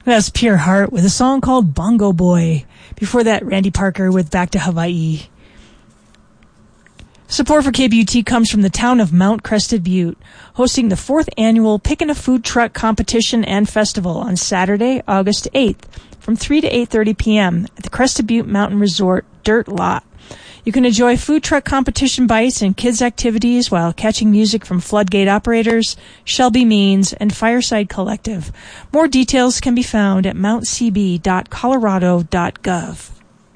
That's Pure Heart with a song called Bongo Boy. Before that, Randy Parker with Back to Hawaii. Support for KBUT comes from the town of Mount Crested Butte, hosting the 4th annual Pickin' a Food Truck Competition and Festival on Saturday, August 8th, from 3 to 8:30 p.m. at the Crested Butte Mountain Resort Dirt Lot. You can enjoy food truck competition bites and kids' activities while catching music from Floodgate Operators, Shelby Means, and Fireside Collective. More details can be found at mountcb.colorado.gov.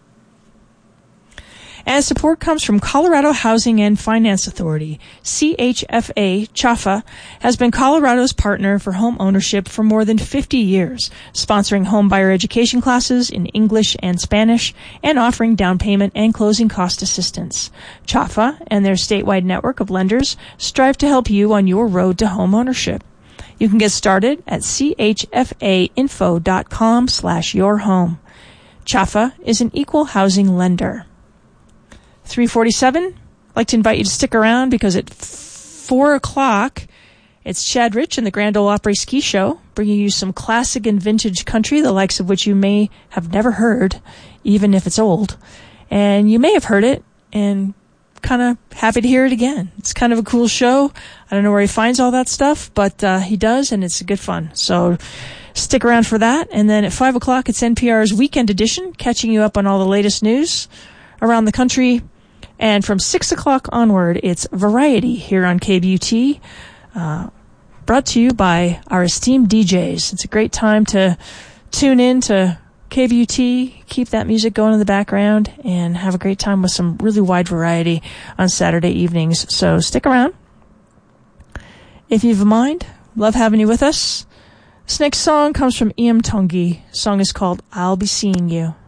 And support comes from Colorado Housing and Finance Authority. CHFA has been Colorado's partner for home ownership for more than 50 years, sponsoring home buyer education classes in English and Spanish and offering down payment and closing cost assistance. CHFA and their statewide network of lenders strive to help you on your road to home ownership. You can get started at chfainfo.com/yourhome. CHFA is an equal housing lender. 3:47. I'd like to invite you to stick around because at 4 o'clock, it's Chad Rich and the Grand Ole Opry Ski Show, bringing you some classic and vintage country, the likes of which you may have never heard, even if it's old. And you may have heard it and kind of happy to hear it again. It's kind of a cool show. I don't know where he finds all that stuff, but he does, and it's good fun. So stick around for that. And then at 5 o'clock, it's NPR's Weekend Edition, catching you up on all the latest news around the country. And from 6 o'clock onward, it's Variety here on KBUT, brought to you by our esteemed DJs. It's a great time to tune in to KBUT, keep that music going in the background, and have a great time with some really wide variety on Saturday evenings. So stick around. If you have a mind, love having you with us. This next song comes from Iam Tongi. The song is called I'll Be Seeing You.